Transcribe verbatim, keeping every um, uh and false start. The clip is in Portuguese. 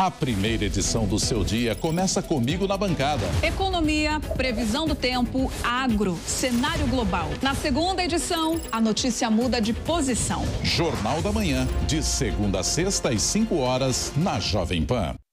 A primeira edição do seu dia começa comigo na bancada. Economia, previsão do tempo, agro, cenário global. Na segunda edição, a notícia muda de posição. Jornal da Manhã, de segunda a sexta às cinco horas, na Jovem Pan.